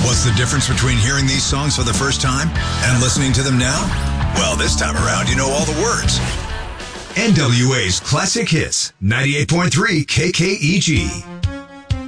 What's the difference between hearing these songs for the first time and listening to them now? Well, this time around, you know all the words. NWA's Classic Hits, 98.3 KKEG.